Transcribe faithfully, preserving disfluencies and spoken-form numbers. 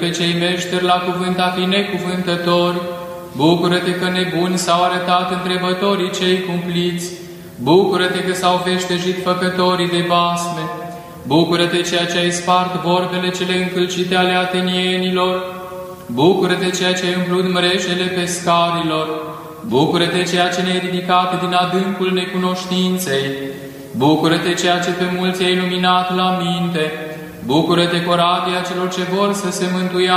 pe cei meșteri la cuvânt a fi necuvântători. Bucură-te că nebuni s-au arătat întrebătorii cei cumpliți. Bucură-te că s-au veștejit făcătorii de basme. Bucură-te ceea ce ai spart vorbele cele încălcite ale atenienilor. Bucură-te ceea ce ai umplut mreșele pescarilor. Bucură-te ceea ce ne-ai ridicat din adâncul necunoștinței. Bucură-te ceea ce pe mulți ai iluminat la minte. Bucură-te, corabia celor ce vor să se mântuia.